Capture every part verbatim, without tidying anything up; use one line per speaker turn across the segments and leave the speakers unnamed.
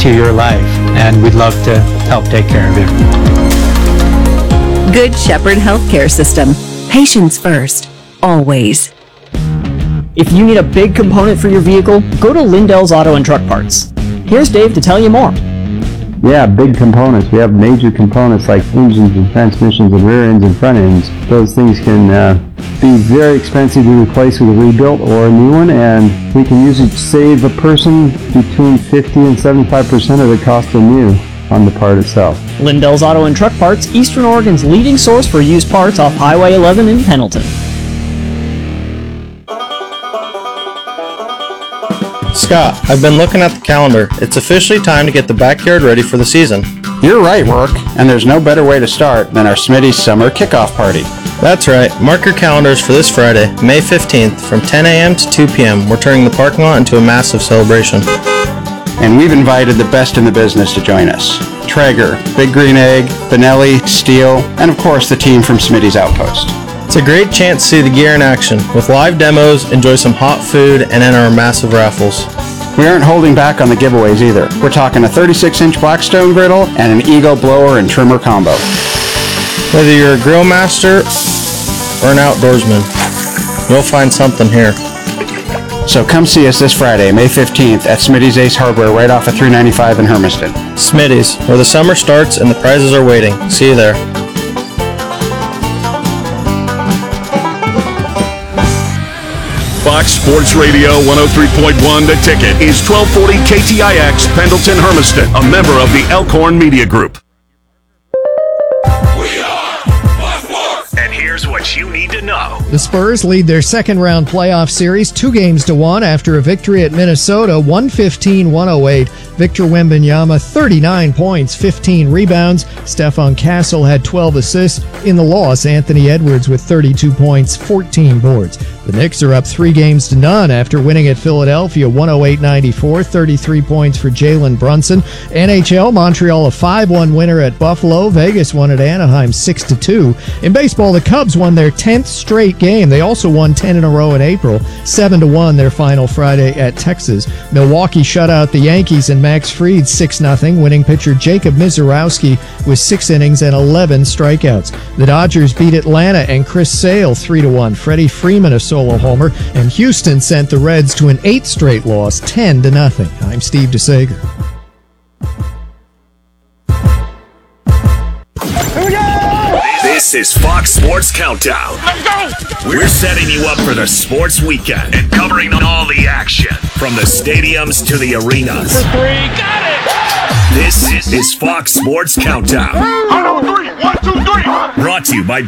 to your life, and we'd love to help take care of you.
Good Shepherd Healthcare System. Patients first, always.
If you need a big component for your vehicle, go to Lindell's Auto and Truck Parts. Here's Dave to tell you more.
Yeah, big components. We have major components like engines and transmissions and rear ends and front ends. Those things can uh, be very expensive to replace with a rebuilt or a new one, and we can usually save a person between fifty and seventy-five percent of the cost of new on the part itself.
Lindell's Auto and Truck Parts, Eastern Oregon's leading source for used parts off Highway eleven in Pendleton.
Scott, I've been looking at the calendar. It's officially time to get the backyard ready for the season.
You're right, Rourke, and there's no better way to start than our Smitty's Summer Kickoff Party.
That's right. Mark your calendars for this Friday, May fifteenth, from ten a.m. to two p.m. We're turning the parking lot into a massive celebration.
And we've invited the best in the business to join us. Traeger, Big Green Egg, Benelli, Steel, and of course the team from Smitty's Outpost.
It's a great chance to see the gear in action. With live demos, enjoy some hot food, and enter our massive raffles.
We aren't holding back on the giveaways either. We're talking a thirty-six inch Blackstone griddle and an Eagle blower and trimmer combo.
Whether you're a grill master or an outdoorsman, you'll find something here.
So come see us this Friday, May fifteenth at Smitty's Ace Hardware right off of three ninety-five in Hermiston.
Smitty's, where the summer starts and the prizes are waiting. See you there.
Fox Sports Radio one oh three point one The Ticket is twelve forty K T I X Pendleton Hermiston, a member of the Elkhorn Media Group.
We are Fox Sports. And here's what you need to know.
The Spurs lead their second round playoff series two games to one after a victory at Minnesota, one fifteen to one oh eight. Victor Wembanyama, thirty-nine points, fifteen rebounds. Stephon Castle had twelve assists. In the loss, Anthony Edwards with thirty-two points, fourteen boards. The Knicks are up three games to none after winning at Philadelphia, one oh eight ninety-four, thirty-three points for Jalen Brunson. N H L, Montreal a five one winner at Buffalo. Vegas won at Anaheim six to two. In baseball, the Cubs won their tenth straight game. They also won ten in a row in April, seven to one their final Friday at Texas. Milwaukee shut out the Yankees and Max Fried six nothing, winning pitcher Jacob Misiorowski with six innings and eleven strikeouts. The Dodgers beat Atlanta and Chris Sale three to one. Freddie Freeman a solo homer, and Houston sent the Reds to an eighth straight loss, ten to nothing. I'm Steve DeSager.
This is Fox Sports Countdown. Let's go! We're setting you up for the sports weekend and covering all the action from the stadiums to the arenas.
For three, got it!
This is Fox Sports Countdown.
On three, one, two, three.
Brought to you by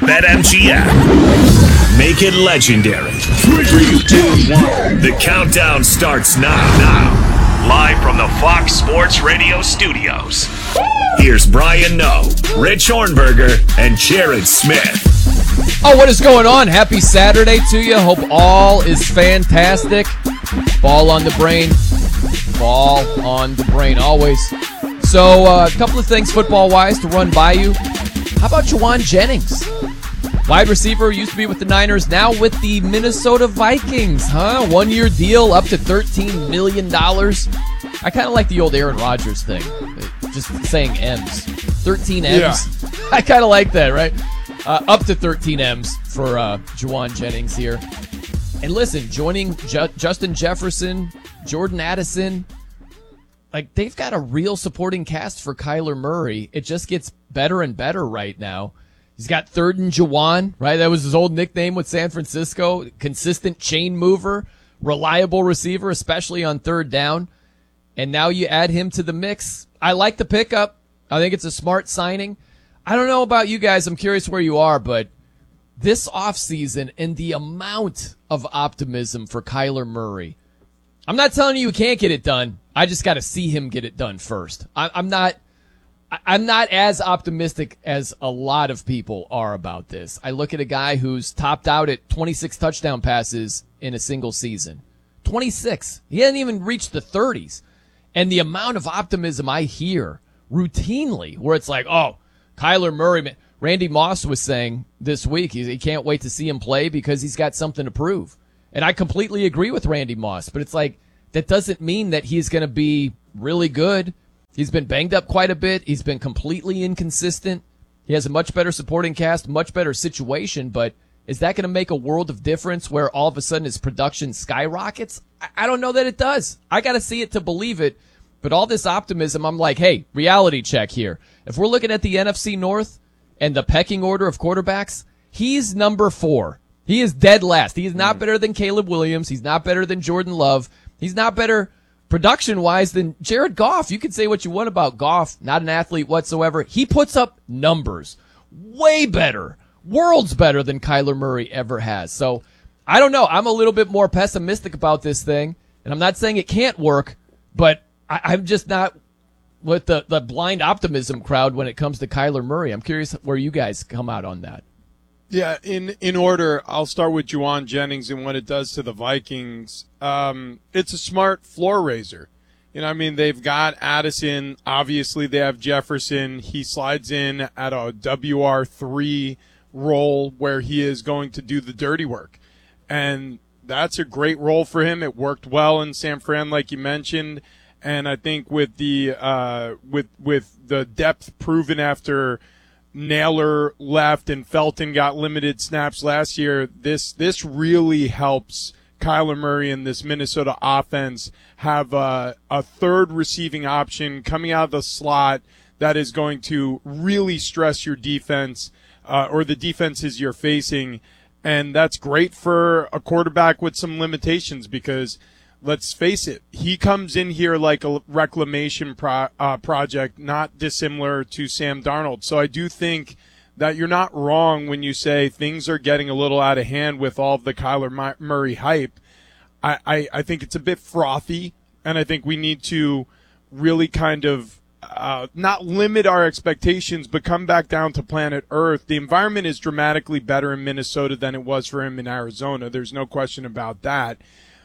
BetMGM. Make it legendary. Three, two, one. The countdown starts now. Now. Live from the Fox Sports Radio studios. Here's Brian Noe, Rich Hornberger, and Jared Smith.
Oh, what is going on? Happy Saturday to you. Hope all is fantastic. Ball on the brain. Ball on the brain, always. So, uh, a couple of things football-wise to run by you. How about Juwan Jennings? Wide receiver, used to be with the Niners, now with the Minnesota Vikings, huh? One-year deal, up to thirteen million dollars. I kind of like the old Aaron Rodgers thing, just saying M's. thirteen M's. Yeah. I kind of like that, right? Uh, up to thirteen M's for uh, Juwan Jennings here. And listen, joining Ju- Justin Jefferson, Jordan Addison, like they've got a real supporting cast for Kyler Murray. It just gets better and better right now. He's got Third and Juwan, right? That was his old nickname with San Francisco. Consistent chain mover, reliable receiver, especially on third down. And now you add him to the mix. I like the pickup. I think it's a smart signing. I don't know about you guys. I'm curious where you are, but this offseason and the amount of optimism for Kyler Murray. I'm not telling you you can't get it done. I just got to see him get it done first. I, I'm not... I'm not as optimistic as a lot of people are about this. I look at a guy who's topped out at twenty-six touchdown passes in a single season. twenty-six. He hasn't even reached the thirties. And the amount of optimism I hear routinely where it's like, oh, Kyler Murray. Randy Moss was saying this week he, he can't wait to see him play because he's got something to prove. And I completely agree with Randy Moss. But it's like that doesn't mean that he's going to be really good He's been banged up quite a bit. He's been completely inconsistent. He has a much better supporting cast, much better situation, but is that going to make a world of difference where all of a sudden his production skyrockets? I don't know that it does. I got to see it to believe it. But all this optimism, I'm like, hey, reality check here. If we're looking at the N F C North and the pecking order of quarterbacks, he's number four. He is dead last. He is not better than Caleb Williams. He's not better than Jordan Love. He's not better production-wise than Jared Goff. You can say what you want about Goff, not an athlete whatsoever. He puts up numbers way better, worlds better than Kyler Murray ever has. So I don't know. I'm a little bit more pessimistic about this thing, and I'm not saying it can't work, but I, I'm just not with the, the blind optimism crowd when it comes to Kyler Murray. I'm curious where you guys come out on that.
Yeah, in, in order, I'll start with Juwan Jennings and what it does to the Vikings. Um, it's a smart floor raiser. You know, I mean, they've got Addison. Obviously, they have Jefferson. He slides in at a W R three role where he is going to do the dirty work. And that's a great role for him. It worked well in San Fran, like you mentioned. And I think with the uh, with with the depth proven after Naylor left and Felton got limited snaps last year, this this really helps Kyler Murray and this Minnesota offense have a, a third receiving option coming out of the slot that is going to really stress your defense uh, or the defenses you're facing. And that's great for a quarterback with some limitations because, let's face it, he comes in here like a reclamation pro, uh, project, not dissimilar to Sam Darnold. So I do think that you're not wrong when you say things are getting a little out of hand with all of the Kyler Murray hype. I, I, I think it's a bit frothy, and I think we need to really kind of uh, not limit our expectations, but come back down to planet Earth. The environment is dramatically better in Minnesota than it was for him in Arizona. There's no question about that.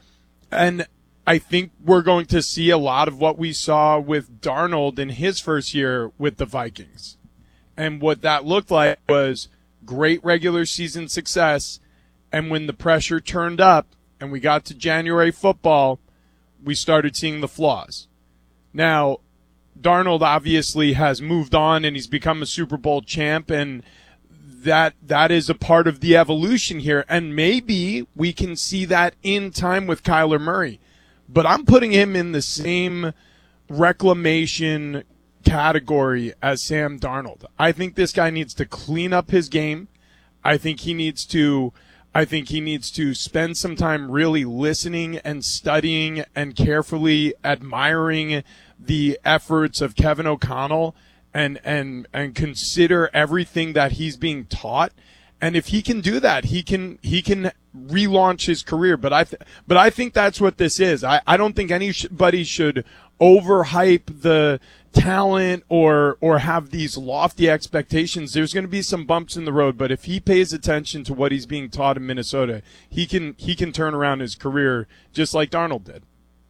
And I think we're going to see a lot of what we saw with Darnold in his first year with the Vikings. And what that looked like was great regular season success. And when the pressure turned up and we got to January football, we started seeing the flaws. Now, Darnold obviously has moved on and he's become a Super Bowl champ, and that that is a part of the evolution here. And maybe we can see that in time with Kyler Murray. But I'm putting him in the same reclamation category as Sam Darnold. I think this guy needs to clean up his game. I think he needs to I think he needs to spend some time really listening and studying and carefully admiring the efforts of Kevin O'Connell and and and consider everything that he's being taught. And if he can do that, he can he can relaunch his career. But I th- but I think that's what this is. I, I don't think anybody should overhype the talent or or have these lofty expectations. There's going to be some bumps in the road, but if he pays attention to what he's being taught in Minnesota, he can he can turn around his career just like Darnold did.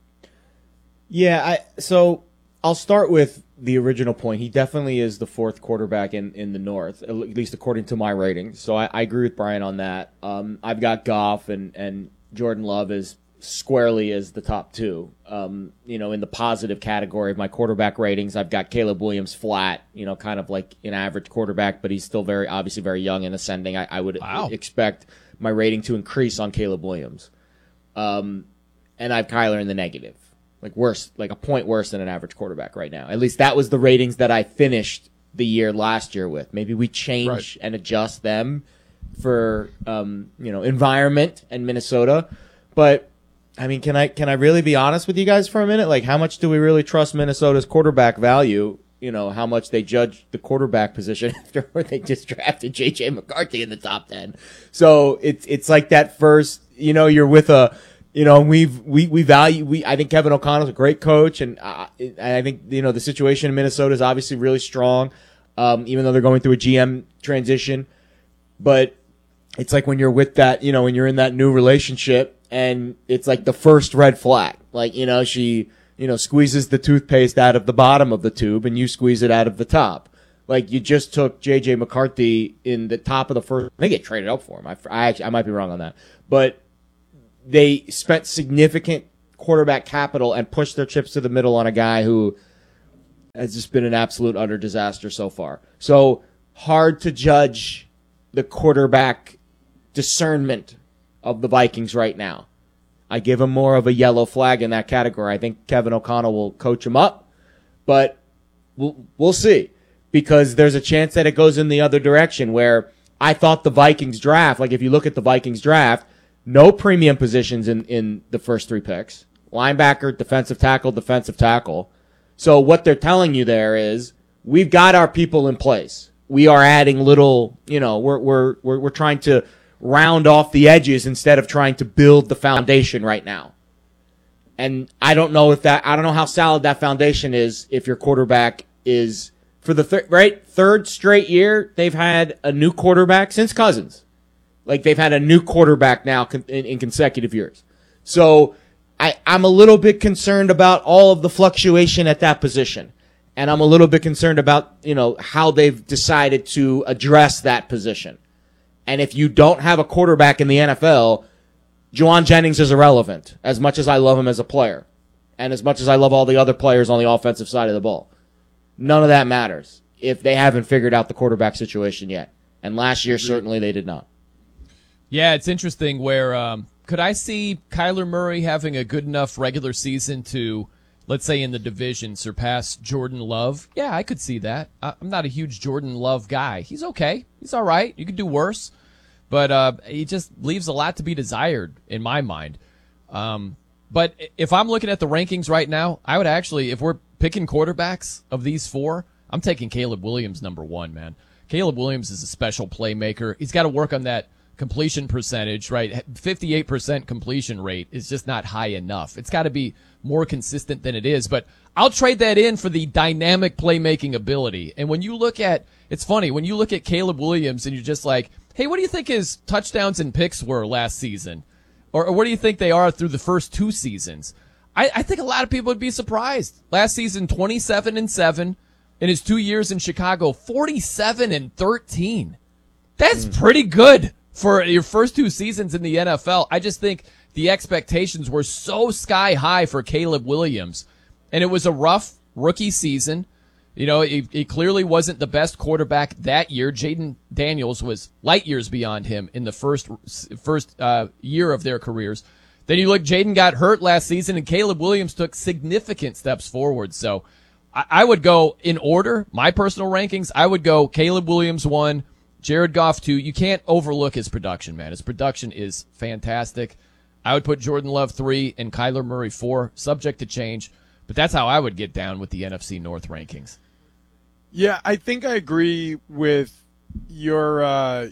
Yeah, I so I'll start with the original point. He definitely is the fourth quarterback in, in the North, at least according to my ratings. So I, I agree with Brian on that. Um, I've got Goff and, and Jordan Love as squarely as the top two. Um, you know, in the positive category of my quarterback ratings, I've got Caleb Williams flat, you know, kind of like an average quarterback, but he's still very, obviously very young and ascending. I, I would wow. expect my rating to increase on Caleb Williams. Um, and I have Kyler in the negative. Like worse, like a point worse than an average quarterback right now. At least that was the ratings that I finished the year last year with. Maybe we change right. and adjust them for, um, you know, environment and Minnesota. But I mean, can I can I really be honest with you guys for a minute? Like, how much do we really trust Minnesota's quarterback value? You know, how much they judge the quarterback position after they just drafted J J McCarthy in the top ten. So it's it's like that first, you know, you're with a. You know, we've, we, we value, we, I think Kevin O'Connell's a great coach, and uh, I think, you know, the situation in Minnesota is obviously really strong, um, even though they're going through a G M transition. But it's like when you're with that, you know, when you're in that new relationship, and it's like the first red flag. Like, you know, she, you know, squeezes the toothpaste out of the bottom of the tube, and you squeeze it out of the top. Like, you just took J J McCarthy in the top of the first, they get traded up for him. I, I actually, I might be wrong on that. But they spent significant quarterback capital and pushed their chips to the middle on a guy who has just been an absolute utter disaster so far. So hard to judge the quarterback discernment of the Vikings right now. I give him more of a yellow flag in that category. I think Kevin O'Connell will coach him up, but we'll, we'll see, because there's a chance that it goes in the other direction, where I thought the Vikings draft, like if you look at the Vikings draft, no premium positions in, in the first three picks. Linebacker, defensive tackle, defensive tackle. So what they're telling you there is, we've got our people in place. We are adding little, you know, we're, we're, we're, we're trying to round off the edges instead of trying to build the foundation right now. And I don't know if that, I don't know how solid that foundation is if your quarterback is, for the third, right, third straight year, they've had a new quarterback since Cousins. Like, they've had a new quarterback now con- in, in consecutive years. So I, I'm a little bit concerned about all of the fluctuation at that position. And I'm a little bit concerned about, you know, how they've decided to address that position. And if you don't have a quarterback in the N F L, Jauan Jennings is irrelevant, as much as I love him as a player, and as much as I love all the other players on the offensive side of the ball. None of that matters if they haven't figured out the quarterback situation yet. And last year, certainly they did not.
Yeah, it's interesting where um, could I see Kyler Murray having a good enough regular season to, let's say in the division, surpass Jordan Love? Yeah, I could see that. I'm not a huge Jordan Love guy. He's okay. He's all right. You could do worse. But uh, he just leaves a lot to be desired in my mind. Um, but if I'm looking at the rankings right now, I would actually, if we're picking quarterbacks of these four, I'm taking Caleb Williams number one, man. Caleb Williams is a special playmaker. He's got to work on that completion percentage, right? fifty-eight percent completion rate is just not high enough. It's got to be more consistent than it is. But I'll trade that in for the dynamic playmaking ability. And when you look at, it's funny, when you look at Caleb Williams and you're just like, hey, what do you think his touchdowns and picks were last season? Or, or what do you think they are through the first two seasons? I, I think a lot of people would be surprised. Last season, twenty-seven and seven. In his two years in Chicago, forty-seven and thirteen. That's mm. pretty good for your first two seasons in the N F L. I just think the expectations were so sky high for Caleb Williams. And it was a rough rookie season. You know, he, he clearly wasn't the best quarterback that year. Jaden Daniels was light years beyond him in the first first uh, year of their careers. Then you look, Jaden got hurt last season, and Caleb Williams took significant steps forward. So I, I would go in order, my personal rankings, I would go Caleb Williams one, Jared Goff two. You can't overlook his production, man. His production is fantastic. I would put Jordan Love three and Kyler Murray four, subject to change. But that's how I would get down with the N F C North rankings.
Yeah, I think I agree with your uh,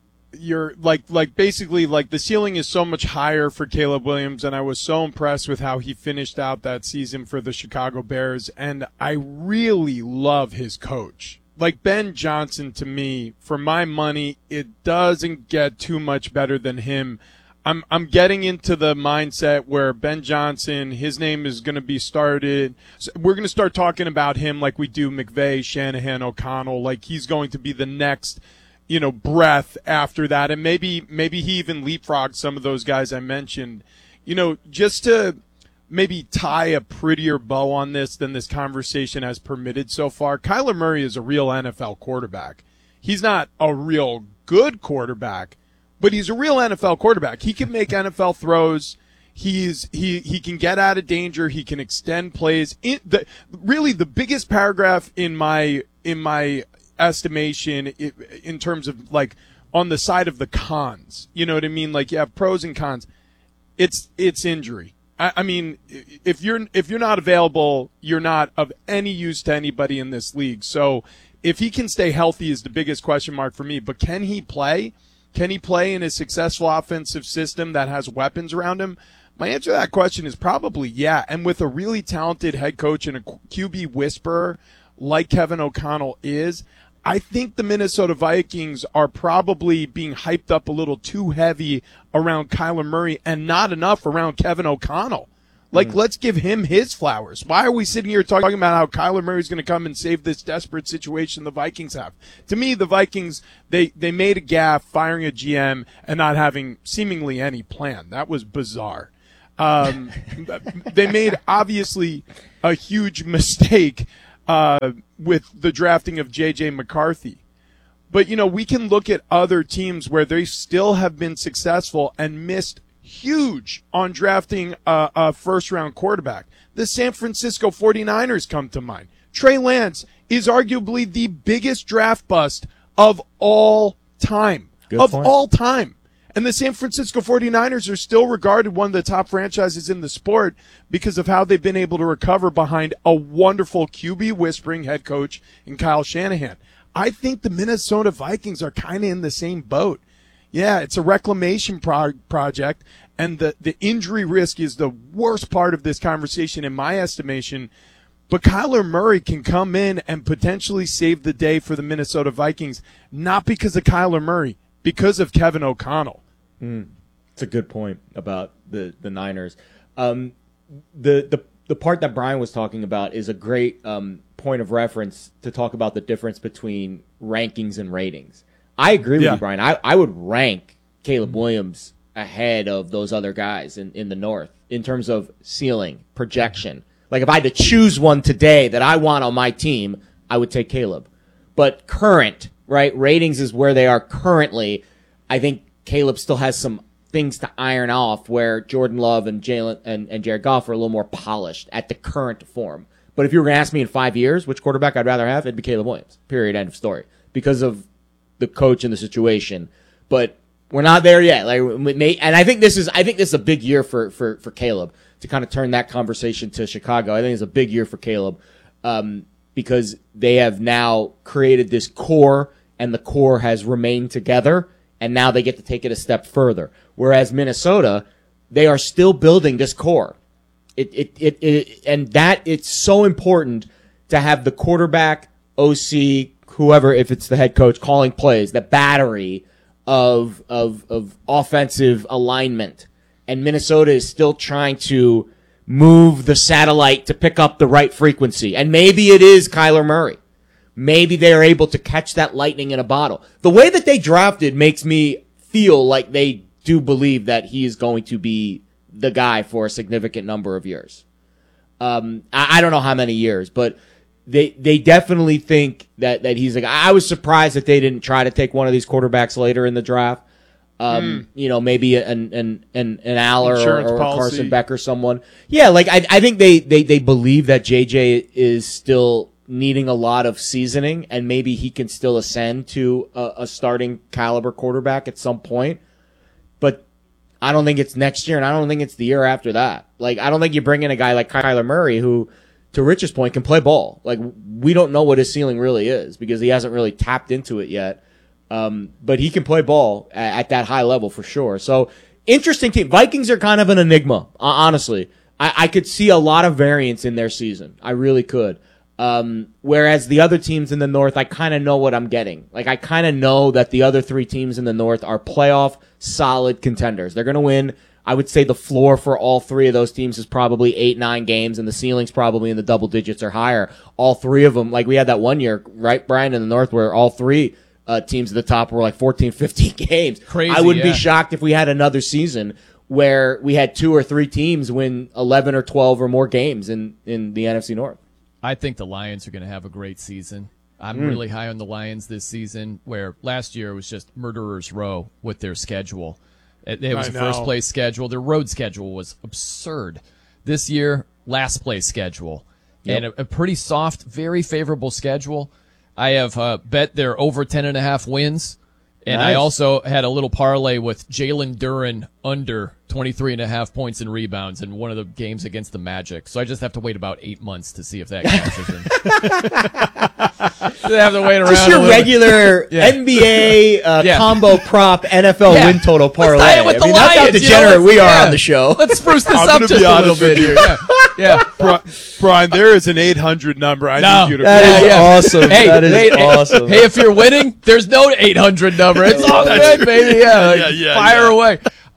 your like like basically like the ceiling is so much higher for Caleb Williams, and I was so impressed with how he finished out that season for the Chicago Bears, and I really love his coach. Like Ben Johnson, to me, for my money, it doesn't get too much better than him. I'm I'm getting into the mindset where Ben Johnson, his name is going to be started. We're going to start talking about him like we do McVay, Shanahan, O'Connell, like he's going to be the next, you know, breath after that. And maybe maybe he even leapfrogged some of those guys I mentioned. You know, just to maybe tie a prettier bow on this than this conversation has permitted so far, Kyler Murray is a real N F L quarterback. He's not a real good quarterback, but he's a real N F L quarterback. He can make N F L throws. He's he he can get out of danger. He can extend plays. In the, really, the biggest paragraph in my in my estimation, in terms of like on the side of the cons, you know what I mean? Like you have pros and cons. It's it's injury. I, I mean, if you're if you're not available, you're not of any use to anybody in this league. So if he can stay healthy is the biggest question mark for me. But can he play? Can he play in a successful offensive system that has weapons around him? My answer to that question is probably yeah. And with a really talented head coach and a Q B whisperer like Kevin O'Connell is, I think the Minnesota Vikings are probably being hyped up a little too heavy around Kyler Murray and not enough around Kevin O'Connell. Like, mm. let's give him his flowers. Why are we sitting here talking about how Kyler Murray is going to come and save this desperate situation the Vikings have? To me, the Vikings, they, they made a gaffe firing a G M and not having seemingly any plan. That was bizarre. Um, they made, obviously, a huge mistake uh, with the drafting of J J McCarthy. But, you know, we can look at other teams where they still have been successful and missed huge on drafting a, a first-round quarterback. The San Francisco forty-niners come to mind. Trey Lance is arguably the biggest draft bust of all time.
Good
of
point.
all time. And the San Francisco forty-niners are still regarded one of the top franchises in the sport because of how they've been able to recover behind a wonderful Q B whispering head coach in Kyle Shanahan. I think the Minnesota Vikings are kind of in the same boat. Yeah, it's a reclamation pro- project, and the, the injury risk is the worst part of this conversation in my estimation. But Kyler Murray can come in and potentially save the day for the Minnesota Vikings, not because of Kyler Murray, because of Kevin O'Connell.
Mm, it's a good point about the, the Niners. Um, the, the the part that Brian was talking about is a great um, point of reference to talk about the difference between rankings and ratings. I agree with
Yeah.
you, Brian. I, I would rank Caleb Williams ahead of those other guys in, in the North in terms of ceiling, projection. Like if I had to choose one today that I want on my team, I would take Caleb. But current, right, ratings is where they are currently. I think Caleb still has some things to iron off where Jordan Love and Jalen and, and Jared Goff are a little more polished at the current form. But if you were going to ask me in five years which quarterback I'd rather have, it'd be Caleb Williams. Period. End of story. Because of the coach and the situation. But we're not there yet. Like, we may, and I think this is I think this is a big year for, for, for Caleb to kind of turn that conversation to Chicago. I think it's a big year for Caleb um, because they have now created this core, and the core has remained together, and now they get to take it a step further. Whereas Minnesota, they are still building this core. It, it, it, it, and that it's so important to have the quarterback, O C, whoever, if it's the head coach, calling plays, the battery of, of, of offensive alignment. And Minnesota is still trying to move the satellite to pick up the right frequency. And maybe it is Kyler Murray. Maybe they are able to catch that lightning in a bottle. The way that they drafted makes me feel like they do believe that he is going to be the guy for a significant number of years. Um, I, I don't know how many years, but they they definitely think that, that he's a guy. I was surprised that they didn't try to take one of these quarterbacks later in the draft. Um, mm. You know, maybe an an an, an Aller or, or Carson Beck or someone. Yeah, like I I think they, they, they believe that J J is still needing a lot of seasoning, and maybe he can still ascend to a, a starting caliber quarterback at some point. But I don't think it's next year, and I don't think it's the year after that. Like, I don't think you bring in a guy like Kyler Murray who, to Rich's point, can play ball. Like, we don't know what his ceiling really is because he hasn't really tapped into it yet. Um, but he can play ball at, at that high level for sure. So, interesting team. Vikings are kind of an enigma, honestly. I, I could see a lot of variance in their season. I really could. Um, whereas the other teams in the North, I kind of know what I'm getting. Like, I kind of know that the other three teams in the North are playoff solid contenders. They're going to win. I would say the floor for all three of those teams is probably eight, nine games, and the ceiling's probably in the double digits or higher. All three of them, like we had that one year, right, Brian, in the North, where all three uh, teams at the top were like fourteen, fifteen games.
Crazy,
I wouldn't
yeah.
be shocked if we had another season where we had two or three teams win eleven or twelve or more games in, in the N F C North.
I think the Lions are going to have a great season. I'm
Mm.
really high on the Lions this season, where last year it was just murderer's row with their schedule. It, it was
I
a first
know.
place schedule. Their road schedule was absurd. This year, last place schedule.
Yep.
And a, a pretty soft, very favorable schedule. I have uh, bet they're over ten and a half wins. And I
Nice.
also had a little parlay with Jalen Duren under twenty-three and a half points and rebounds in one of the games against the Magic. So I just have to wait about eight months to see if that catches him. Just have to wait around.
Just
a
your
little bit.
regular
Yeah.
N B A uh,
Yeah.
combo prop N F L
Yeah.
win total parlay.
Let's tie it with
I
the
mean, that's how
Lions, you
degenerate
know?
we are
Yeah.
on the show.
Let's spruce this
I'm
up
gonna
just
be
a little
honest
bit
with
here.
you.
Yeah. Yeah.
Bri- Brian, there is an eight hundred number. I
No.
need you to
That is
Yeah.
awesome.
Hey,
that is
hey, hey,
awesome.
Hey, if you're winning, there's no eight hundred number. It's all good, baby. Yeah,
Yeah, yeah,
fire
yeah.
away.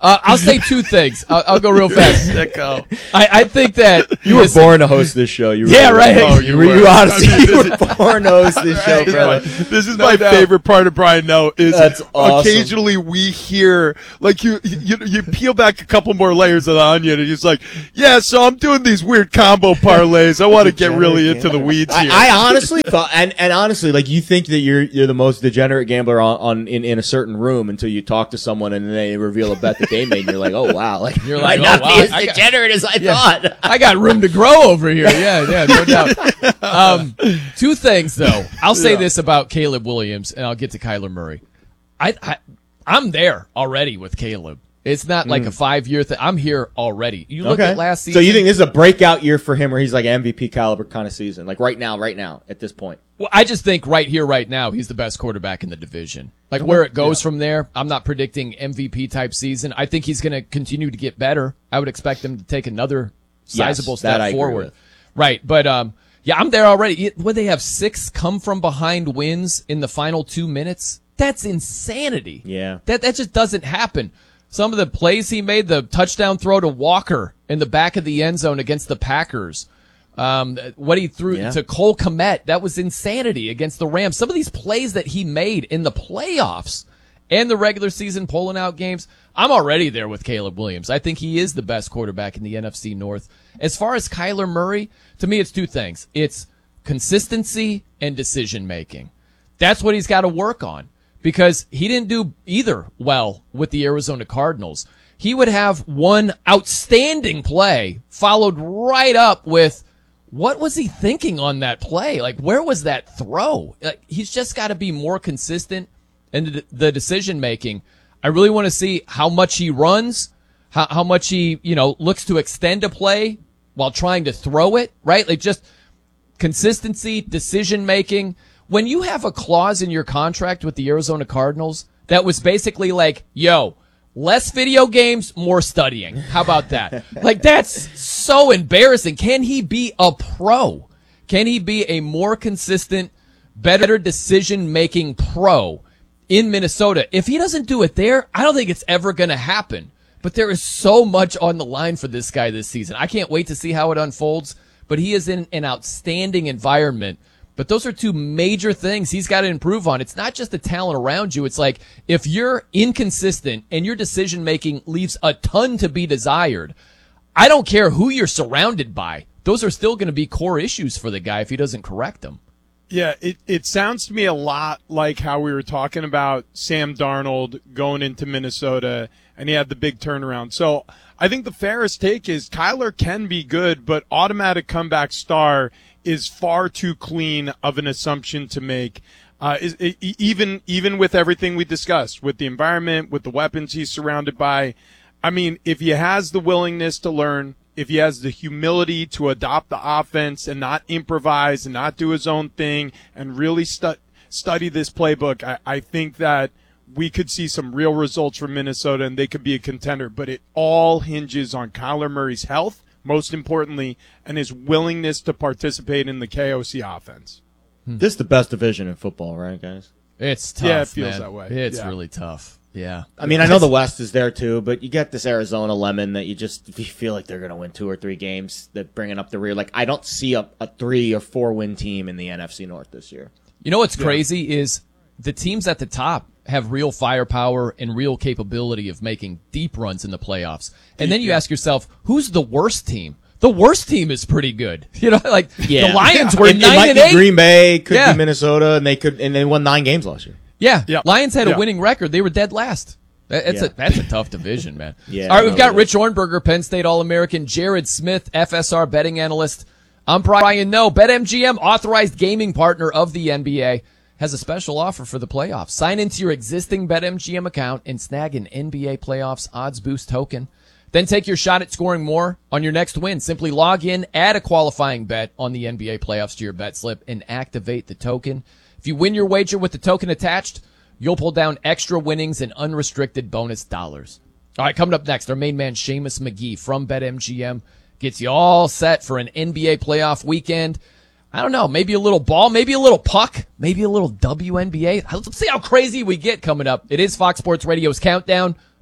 Uh, I'll say two things. I'll, I'll go real fast.
Sicko.
I, I think that
You were
this-
born to host this show. You
Yeah,
really
right.
were.
Oh,
you,
you
were.
were.
You honestly
I mean,
you
this
were born to host this show,
This is
brother.
my, this is
No
my
doubt.
favorite part of Brian No is
That's awesome.
occasionally we hear like you, you you peel back a couple more layers of the onion and he's like, yeah, so I'm doing these weird combo parlays. I want to get really into the weeds here.
I, I honestly thought, and, and honestly, like you think that you're you're the most degenerate gambler on, on in, in a certain room until you talk to someone and they reveal a bet that they made, and you're like, oh wow, like
You're
might
like,
not
oh, wow,
be as
I got-
degenerate as I
Yeah.
thought.
I got room to grow over here. Yeah, yeah, no doubt. Um, two things though. I'll say
Yeah.
this about Caleb Williams, and I'll get to Kyler Murray. I, I I'm there already with Caleb. It's not like a five year thing. I'm here already. You look at last season.
So you think this is a breakout year for him, where he's like M V P caliber kind of season, like right now, right now at this point?
Well, I just think right here, right now, he's the best quarterback in the division. Like where it goes from there, I'm not predicting M V P type season. I think he's going to continue to get better. I would expect him to take another sizable
Yes, that I
step
agree
forward.
with.
Right, but um, yeah, I'm there already. Would they have six come from behind wins in the final two minutes? That's insanity.
Yeah.
That that just doesn't happen. Some of the plays he made, the touchdown throw to Walker in the back of the end zone against the Packers. Um, what he threw
Yeah.
to Cole Kmet, that was insanity against the Rams. Some of these plays that he made in the playoffs and the regular season pulling out games, I'm already there with Caleb Williams. I think he is the best quarterback in the N F C North. As far as Kyler Murray, to me, it's two things. It's consistency and decision making. That's what he's got to work on, because he didn't do either well with the Arizona Cardinals. He would have one outstanding play followed right up with, what was he thinking on that play? Like, where was that throw? Like, he's just got to be more consistent in the, the decision making. I really want to see how much he runs, how, how much he, you know, looks to extend a play while trying to throw it, right? Like, just consistency, decision making. When you have a clause in your contract with the Arizona Cardinals that was basically like, yo, less video games, more studying. How about that? Like, that's so embarrassing. Can he be a pro? Can he be a more consistent, better decision-making pro in Minnesota? If he doesn't do it there, I don't think it's ever going to happen. But there is so much on the line for this guy this season. I can't wait to see how it unfolds. But he is in an outstanding environment. But those are two major things he's got to improve on. It's not just the talent around you. It's like, if you're inconsistent and your decision making leaves a ton to be desired, I don't care who you're surrounded by. Those are still going to be core issues for the guy if he doesn't correct them.
Yeah, it, it sounds to me a lot like how we were talking about Sam Darnold going into Minnesota, and he had the big turnaround. So I think the fairest take is Kyler can be good, but automatic comeback star is far too clean of an assumption to make. Uh, is, it, even even with everything we discussed, with the environment, with the weapons he's surrounded by, I mean, if he has the willingness to learn, if he has the humility to adopt the offense and not improvise and not do his own thing and really stu- study this playbook, I, I think that we could see some real results from Minnesota and they could be a contender. But it all hinges on Kyler Murray's health, most importantly, and his willingness to participate in the K O C offense.
This is the best division in football, right, guys?
It's tough,
Yeah, it feels
man.
that way.
It's
Yeah.
really tough. Yeah.
I mean, I know the West is there too, but you get this Arizona lemon that you just you feel like they're going to win two or three games. That bringing up the rear. Like, I don't see a, a three or four win team in the N F C North this year.
You know what's crazy is the teams at the top have real firepower and real capability of making deep runs in the playoffs. And then you ask yourself, who's the worst team? The worst team is pretty good. You know, like
Yeah.
the Lions
Yeah.
were
it,
nine
it might
and
be
eight.
Green Bay, could
Yeah.
be Minnesota, and they could and they won nine games last year.
Yeah.
Yeah.
Lions had
Yeah.
a winning record. They were dead last. That- That's
Yeah.
a that's a tough division, man.
Yeah,
All right, we've
no,
got
it
Rich Ornberger, Penn State All-American, Jared Smith, F S R betting analyst. I'm Brian No. BetMGM, authorized gaming partner of the N B A, has a special offer for the playoffs. Sign into your existing BetMGM account and snag an N B A playoffs odds boost token. Then take your shot at scoring more on your next win. Simply log in, add a qualifying bet on the N B A playoffs to your bet slip, and activate the token. If you win your wager with the token attached, you'll pull down extra winnings and unrestricted bonus dollars. All right, coming up next, our main man, Seamus McGee from BetMGM, gets you all set for an N B A playoff weekend. I don't know, maybe a little ball, maybe a little puck, maybe a little W N B A. Let's see how crazy we get coming up. It is Fox Sports Radio's Countdown,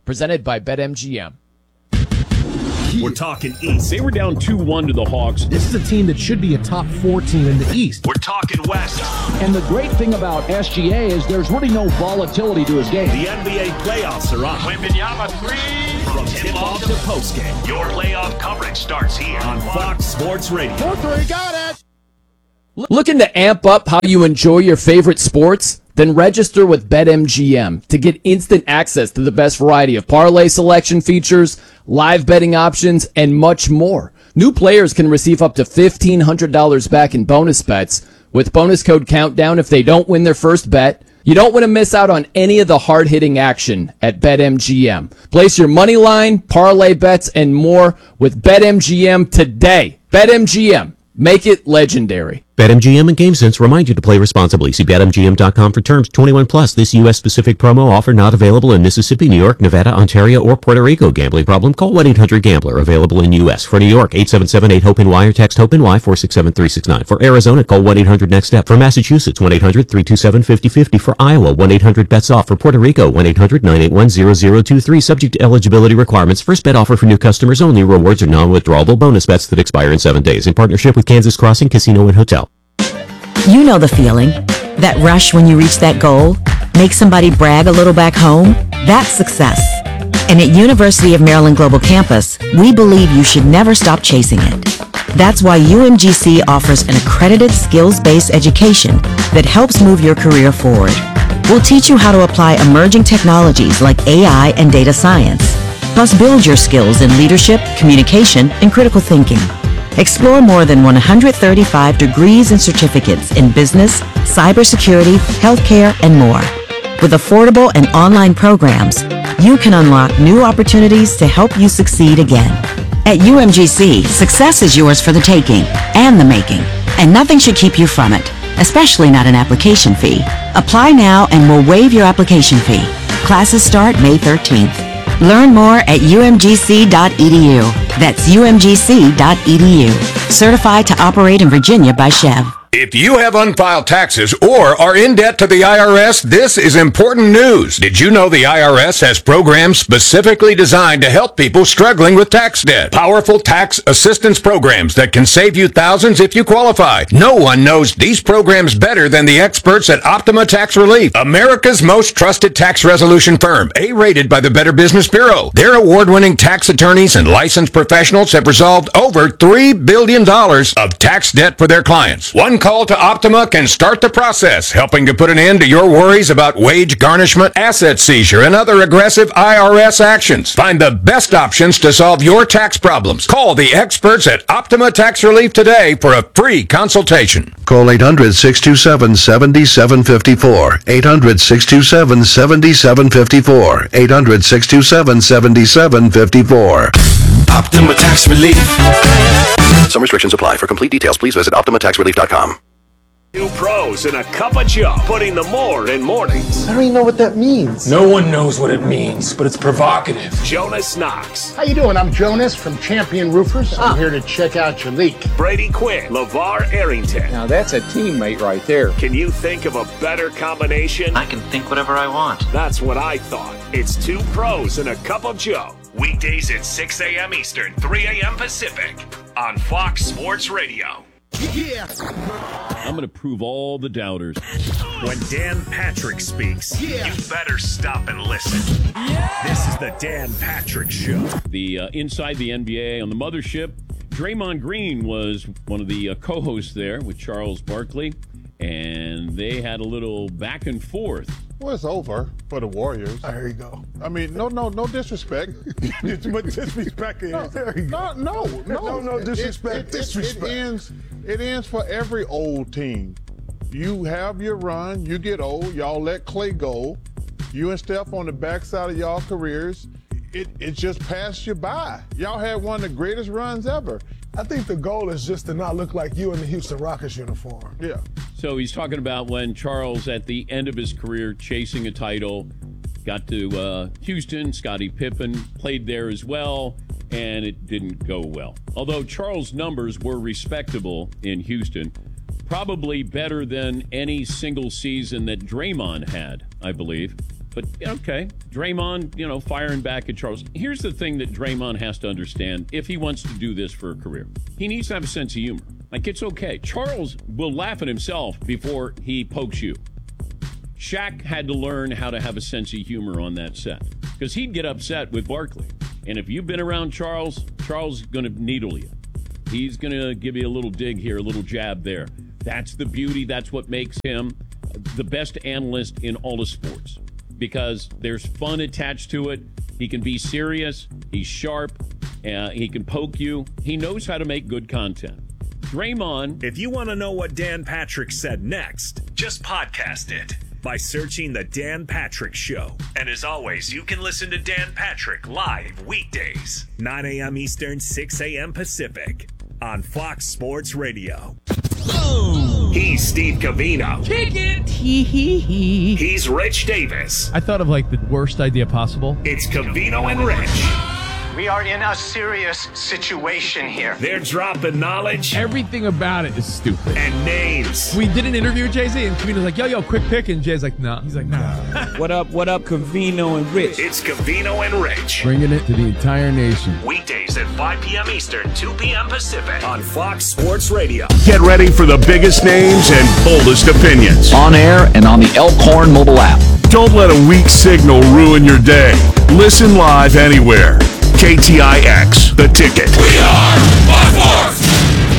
presented by BetMGM.
We're talking East.
They were down two one to the Hawks. This is a team that should be a top four team in the East.
We're talking West.
And the great thing about S G A is there's really no volatility to his game.
The N B A playoffs are on.
Wembanyama three.
From tip-off to postgame, your playoff coverage starts here on Fox Sports Radio.
Two, three, got it.
Looking to amp up how you enjoy your favorite sports? Then register with BetMGM to get instant access to the best variety of parlay selection features, live betting options, and much more. New players can receive up to fifteen hundred dollars back in bonus bets with bonus code COUNTDOWN if they don't win their first bet. You don't want to miss out on any of the hard-hitting action at BetMGM. Place your money line, parlay bets, and more with BetMGM today. BetMGM. Make it legendary.
BetMGM and GameSense remind you to play responsibly. See Bet M G M dot com for terms. twenty-one plus. This U S-specific promo offer not available in Mississippi, New York, Nevada, Ontario, or Puerto Rico. Gambling problem? Call one eight hundred gambler. Available in U S. For New York, eight seven seven eight hope N Y or text HOPE-NY four six seven three six nine. For Arizona, call one eight hundred next step. For Massachusetts, one eight hundred three two seven five zero five zero. For Iowa, one eight hundred bets off. For Puerto Rico, one eight hundred nine eight one zero zero two three. Subject to eligibility requirements. First bet offer for new customers only. Rewards are non-withdrawable bonus bets that expire in seven days. In partnership with Kansas Crossing Casino and Hotel.
You know the feeling. That rush when you reach that goal? Make somebody brag a little back home? That's success. And at University of Maryland Global Campus, we believe you should never stop chasing it. That's why U M G C offers an accredited skills-based education that helps move your career forward. We'll teach you how to apply emerging technologies like A I and data science, plus build your skills in leadership, communication, and critical thinking. Explore more than one hundred thirty-five degrees and certificates in business, cybersecurity, healthcare, and more. With affordable and online programs, you can unlock new opportunities to help you succeed again. At U M G C, success is yours for the taking and the making, and nothing should keep you from it, especially not an application fee. Apply now and we'll waive your application fee. Classes start May thirteenth. Learn more at U M G C dot E D U. That's U M G C dot E D U. Certified to operate in Virginia by Chev.
If you have unfiled taxes or are in debt to the I R S, this is important news. Did you know the I R S has programs specifically designed to help people struggling with tax debt? Powerful tax assistance programs that can save you thousands if you qualify. No one knows these programs better than the experts at Optima Tax Relief, America's most trusted tax resolution firm, A-rated by the Better Business Bureau. Their award-winning tax attorneys and licensed professionals have resolved over three billion dollars of tax debt for their clients. One call to Optima can start the process, helping to put an end to your worries about wage garnishment, asset seizure, and other aggressive I R S actions. Find the best options to solve your tax problems. Call the experts at Optima Tax Relief today for a free consultation.
Call eight hundred, six two seven, seven seven five four. eight hundred, six two seven, seven seven five four. eight hundred, six two seven, seven seven five four.
Optima Tax Relief.
Some restrictions apply. For complete details, please visit optima tax relief dot com.
Two pros and a cup of joe, putting the more in mornings.
I don't even know what that means. No one knows what it means, but it's provocative.
Jonas Knox.
How you doing? I'm Jonas from Champion Roofers. I'm here to check out your leak.
Brady Quinn. LeVar Arrington.
Now that's a teammate right there.
Can you think of a better combination?
I can think whatever I want.
That's what I thought. It's two pros and a cup of joe. Weekdays at six a.m. Eastern, three a.m. Pacific on Fox Sports Radio.
Yeah.
I'm going to prove all the doubters.
When Dan Patrick speaks,
yeah.
you better stop and listen. Yeah. This is the Dan Patrick Show.
The uh, Inside the N B A on the Mothership. Draymond Green was one of the uh, co-hosts there with Charles Barkley, and they had a little back and forth.
Well, it's over for the Warriors.
There you go.
I mean, no, no, no disrespect.
Too much disrespect.
No, there you go. No, no, no,
no, no disrespect.
It, it,
disrespect.
It, it ends. It ends for every old team. You have your run. You get old. Y'all let Clay go. You and Steph on the backside of y'all careers. It it just passed you by. Y'all had one of the greatest runs ever.
I think the goal is just to not look like you in the Houston Rockets uniform.
Yeah.
So he's talking about when Charles, at the end of his career, chasing a title, got to uh, Houston. Scottie Pippen played there as well, and it didn't go well. Although Charles' numbers were respectable in Houston, probably better than any single season that Draymond had, I believe. But, okay, Draymond, you know, firing back at Charles. Here's the thing that Draymond has to understand if he wants to do this for a career. He needs to have a sense of humor. Like, it's okay. Charles will laugh at himself before he pokes you. Shaq had to learn how to have a sense of humor on that set because he'd get upset with Barkley. And if you've been around Charles, Charles is going to needle you. He's going to give you a little dig here, a little jab there. That's the beauty. That's what makes him the best analyst in all of sports because there's fun attached to it. He can be serious. He's sharp. Uh, he can poke you. He knows how to make good content. Draymond.
If you want to know what Dan Patrick said next, just podcast it by searching The Dan Patrick Show. And as always, you can listen to Dan Patrick live weekdays, nine a.m. Eastern, six a.m. Pacific on Fox Sports Radio. Oh. He's Steve Covino.
Kick it. Hee hee hee.
He's Rich Davis.
I thought of like the worst idea possible.
It's Covino and Rich.
We are in a serious situation here.
They're dropping knowledge.
Everything about it is stupid.
And names.
We did an interview with Jay-Z, and Covino's like, yo, yo, quick pick. And Jay's like, nah. He's like, nah.
What up, what up, Covino and Rich?
It's Covino and Rich.
Bringing it to the entire nation.
Weekdays at five p.m. Eastern, two p.m. Pacific on Fox Sports Radio.
Get ready for the biggest names and boldest opinions.
On air and on the Elkhorn mobile app.
Don't let a weak signal ruin your day. Listen live anywhere. K T I X, The Ticket.
We are by force.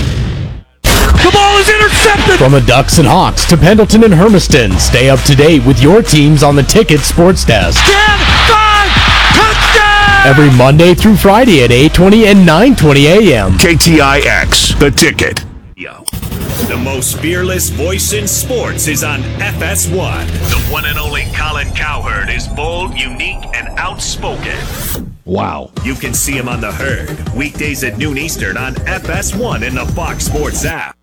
The ball is intercepted.
From the Ducks and Hawks to Pendleton and Hermiston, stay up to date with your teams on the Ticket Sports Desk.
ten, five, touchdown!
Every Monday through Friday at eight twenty and nine twenty a.m.
K T I X, The Ticket.
Yo. The most fearless voice in sports is on F S one. The one and only Colin Cowherd is bold, unique, and outspoken.
Wow.
You can see him on The Herd, weekdays at noon Eastern on F S one in the Fox Sports app.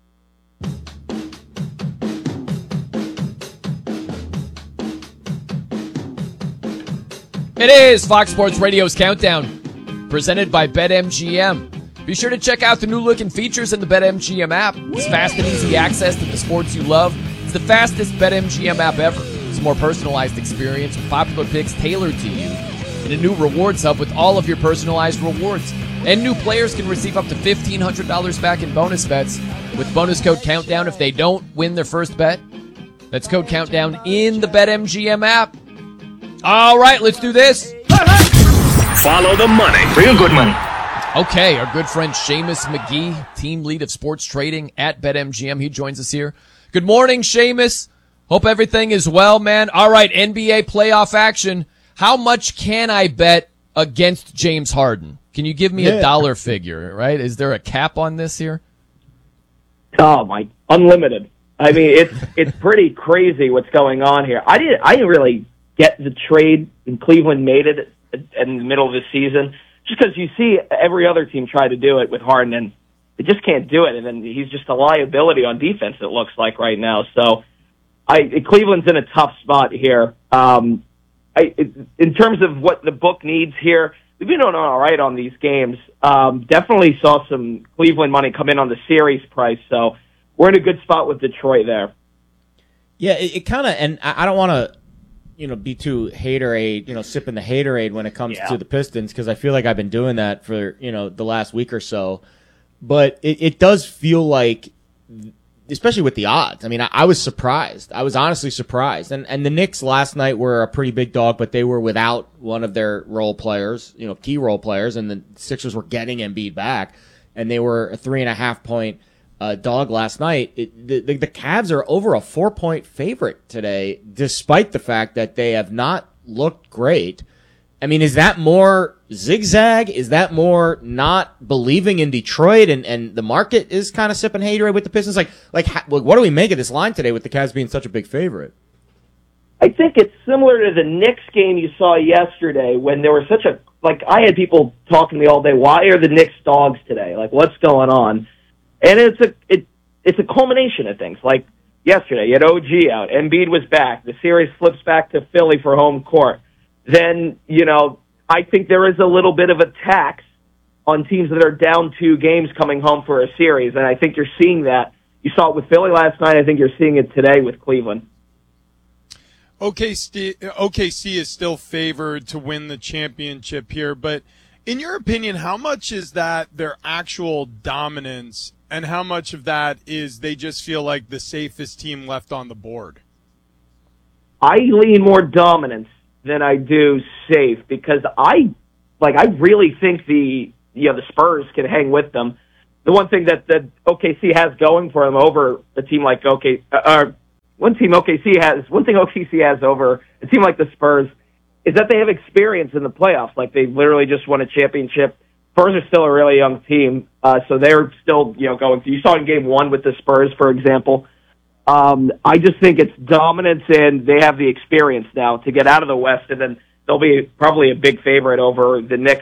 It is Fox Sports Radio's Countdown, presented by BetMGM. Be sure to check out the new look and features in the BetMGM app. It's fast and easy access to the sports you love. It's the fastest BetMGM app ever. It's a more personalized experience with popular picks tailored to you. And a new rewards hub with all of your personalized rewards. And new players can receive up to fifteen hundred dollars back in bonus bets with bonus code Countdown if they don't win their first bet. That's code Countdown in the BetMGM app. All right, let's do this.
Follow the money.
Real good money.
Okay, our good friend Seamus McGee, team lead of sports trading at BetMGM. He joins us here. Good morning, Seamus. Hope everything is well, man. All right, N B A playoff action. How much can I bet against James Harden? Can you give me
Yeah.
a dollar figure, right? Is there a cap on this here?
Oh my, unlimited. I mean, it's it's pretty crazy what's going on here. I didn't I didn't really get the trade when Cleveland made it in the middle of the season, just because you see every other team try to do it with Harden, and they just can't do it. And then he's just a liability on defense, it looks like right now. So, I Cleveland's in a tough spot here. Um, I, in terms of what the book needs here, we've been doing all right on these games. Um, definitely saw some Cleveland money come in on the series price, so we're in a good spot with Detroit there.
Yeah, it, it kind of, and I I don't want to, you know, be too haterade, you know, sipping the haterade when it comes
Yeah.
to the Pistons, because I feel like I've been doing that for, you know, the last week or so. But it, it does feel like, especially with the odds. I mean, I, I was surprised. I was honestly surprised. And and the Knicks last night were a pretty big dog, but they were without one of their role players, you know, key role players, and the Sixers were getting Embiid back, and they were a three and a half point uh, dog last night. It, the, the the Cavs are over a four point favorite today, despite the fact that they have not looked great. I mean, is that more zigzag? Is that more not believing in Detroit, and, and the market is kind of sipping haterade with the Pistons? Like, like, ha- what do we make of this line today with the Cavs being such a big favorite?
I think it's similar to the Knicks game you saw yesterday when there was such a, like, I had people talking to me all day, why are the Knicks dogs today? Like, what's going on? And it's a, it, it's a culmination of things. Like, yesterday, you had O G out, Embiid was back, the series flips back to Philly for home court. Then, you know, I think there is a little bit of a tax on teams that are down two games coming home for a series, and I think you're seeing that. You saw it with Philly last night. I think you're seeing it today with Cleveland.
O K C, O K C is still favored to win the championship here, but in your opinion, how much is that their actual dominance, and how much of that is they just feel like the safest team left on the board?
I lean more dominance than I do safe because I like I really think the you know the Spurs can hang with them. The one thing that the O K C has going for them over a team like O K, uh, one team O K C has one thing O K C has over a team like the Spurs is that they have experience in the playoffs. Like they literally just won a championship. Spurs are still a really young team, uh, so they're still you know going through. You saw in Game One with the Spurs, for example. Um, I just think it's dominance, and they have the experience now to get out of the West, and then they'll be probably a big favorite over the Knicks,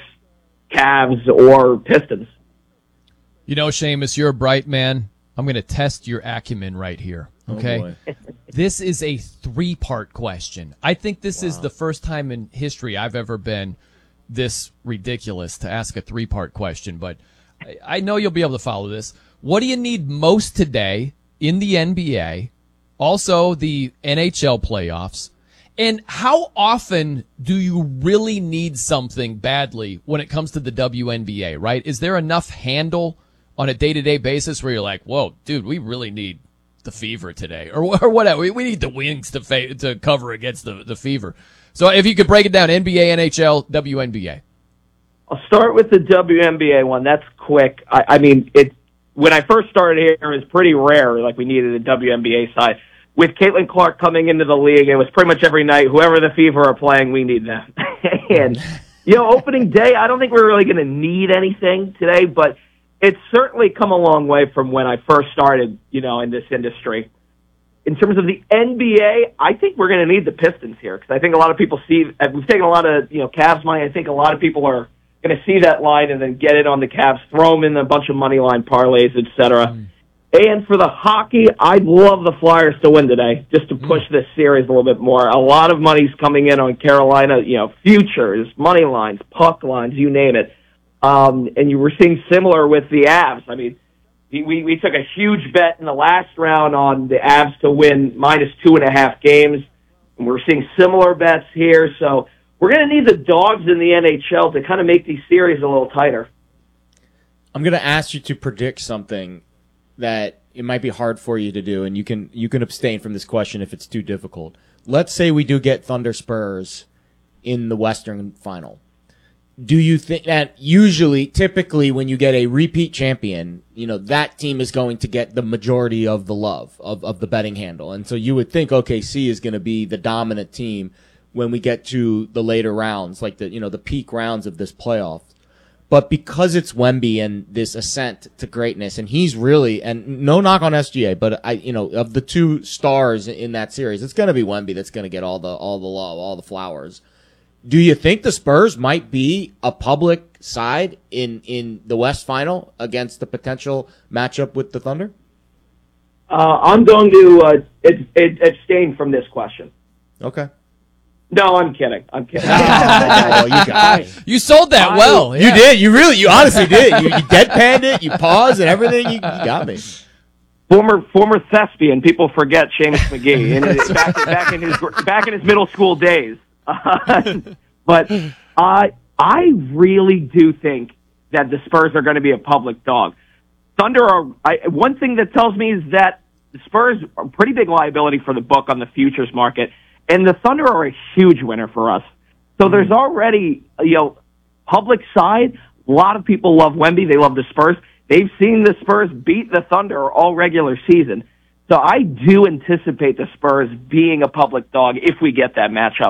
Cavs, or Pistons.
You know, Seamus, you're a bright man. I'm going to test your acumen right here, okay?
Oh,
This is a three-part question. I think this wow. is the first time in history I've ever been this ridiculous to ask a three-part question, but I, I know you'll be able to follow this. What do you need most today in the N B A, also the N H L playoffs, and how often do you really need something badly when it comes to the W N B A, right? Is there enough handle on a day-to-day basis where you're like, whoa, dude, we really need the Fever today, or, or whatever. We, we need the Wings to fa- to cover against the, the Fever. So if you could break it down, N B A, N H L, W N B A.
I'll start with the W N B A one. That's quick. I, I mean, it. When I first started here, it was pretty rare, like we needed a W N B A side. With Caitlin Clark coming into the league, it was pretty much every night, whoever the Fever are playing, we need them. And, you know, opening day, I don't think we're really going to need anything today, but it's certainly come a long way from when I first started, you know, in this industry. In terms of the N B A, I think we're going to need the Pistons here, because I think a lot of people see, we've taken a lot of, you know, Cavs money. I think a lot of people are going to see that line and then get it on the Cavs, throw them in a bunch of money line parlays, et cetera. Mm. And for the hockey, I'd love the Flyers to win today, just to push mm. this series a little bit more. A lot of money's coming in on Carolina, you know, futures, money lines, puck lines, you name it. Um, and you were seeing similar with the Avs. I mean, we, we took a huge bet in the last round on the Avs to win minus two and a half games. And we're seeing similar bets here, so we're going to need the dogs in the N H L to kind of make these series a little tighter.
I'm going to ask you to predict something that it might be hard for you to do, and you can you can abstain from this question if it's too difficult. Let's say we do get Thunder Spurs in the Western Final. Do you think that usually, typically, when you get a repeat champion, you know, that team is going to get the majority of the love of, of the betting handle? And so you would think O K C is going to be the dominant team when we get to the later rounds, like the, you know, the peak rounds of this playoff. But because it's Wemby and this ascent to greatness, and he's really, and no knock on S G A, but I, you know, of the two stars in that series, it's going to be Wemby that's going to get all the, all the love, all the flowers. Do you think the Spurs might be a public side in, in the West Final against the potential matchup with the Thunder?
Uh, I'm going to uh, it, it, abstain from this question.
Okay.
No, I'm kidding. I'm kidding.
Oh, you, got it.
You sold that
I,
well.
You
yeah.
did. You really, you honestly did. You, you deadpanned it. You paused and everything. You, you got me.
Former former thespian. People forget Seamus McGee in his, back, back in his back in his middle school days. Uh, but I I really do think that the Spurs are going to be a public dog. Thunder are. I, one thing that tells me is that the Spurs are a pretty big liability for the book on the futures market. And the Thunder are a huge winner for us. So there's already, you know, public side. A lot of people love Wemby. They love the Spurs. They've seen the Spurs beat the Thunder all regular season. So I do anticipate the Spurs being a public dog if we get that matchup.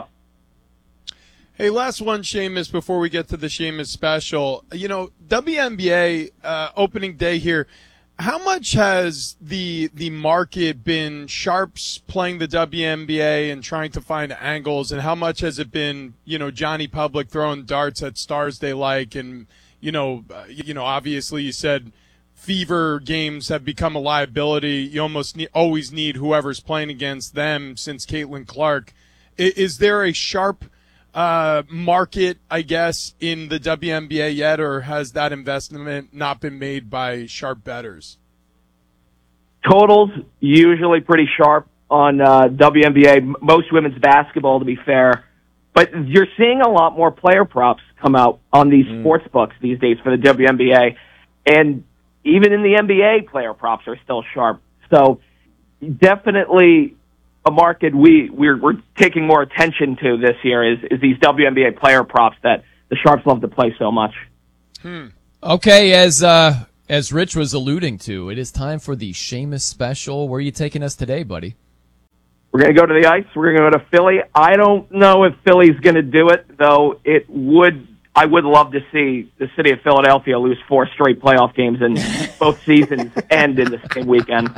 Hey, last one, Seamus, before we get to the Seamus special. You know, W N B A uh, opening day here. How much has the the market been sharps playing the W N B A and trying to find angles, and how much has it been, you know, Johnny Public throwing darts at stars they like, and you know, uh, you know, obviously you said Fever games have become a liability. You almost need, always need whoever's playing against them since Caitlin Clark. Is, is there a sharp uh, market, I guess, in the W N B A yet, or has that investment not been made by sharp bettors?
Totals usually pretty sharp. on uh, W N B A, most women's basketball, to be fair. But you're seeing a lot more player props come out on these mm. sports books these days for the W N B A. And even in the N B A, player props are still sharp. So definitely a market we, we're, we're taking more attention to this year is, is these W N B A player props that the Sharps love to play so much.
Hmm. Okay, as uh, as Rich was alluding to, it is time for the Sheamus special. Where are you taking us today, buddy?
We're going to go to the ice. We're going to go to Philly. I don't know if Philly's going to do it, though it would. I would love to see the city of Philadelphia lose four straight playoff games and both seasons end in the same weekend.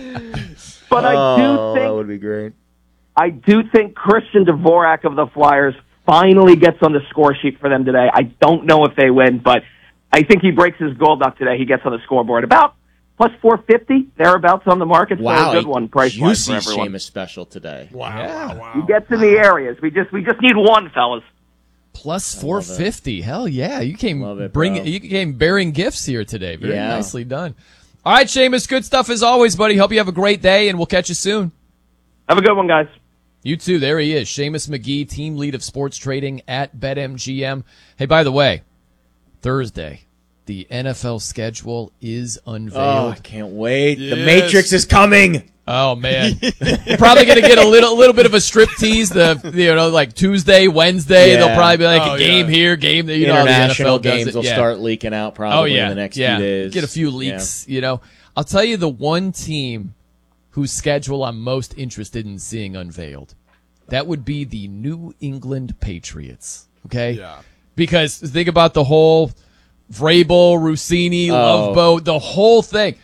But I do
oh,
think
that would be great.
I do think Christian Dvorak of the Flyers finally gets on the score sheet for them today. I don't know if they win, but I think he breaks his goal duck today. He gets on the scoreboard about plus four fifty, thereabouts on the market.
Wow,
so a good one price wise for everyone.
Sheamus special today.
Wow,
yeah.
wow.
He gets in the areas. We just we just need one, fellas.
Plus four fifty. Hell yeah. You came
it,
bring
bro.
you came bearing gifts here today. Very
Yeah.
nicely done. All right, Sheamus, good stuff as always, buddy. Hope you have a great day, and we'll catch you soon.
Have a good one, guys.
You too. There he is, Sheamus McGee, team lead of sports trading at BetMGM. Hey, by the way, Thursday, the N F L schedule is unveiled.
Oh, I can't wait.
Yes.
The Matrix is coming.
Oh man, you're probably gonna get a little, little bit of a strip tease. The you know, like Tuesday, Wednesday,
Yeah.
they'll probably be like
Oh,
a game
yeah.
here, game there. You know, how the N F L
International
does
games
it.
will
Yeah.
start leaking out
Oh
probably
yeah,
in the next
yeah.
few days.
Get a few leaks. You know, I'll tell you the one team whose schedule I'm most interested in seeing unveiled. That would be the New England Patriots. Okay,
Yeah.
because think about the whole Vrabel, Rossini,
Oh.
Love Boat, the whole thing.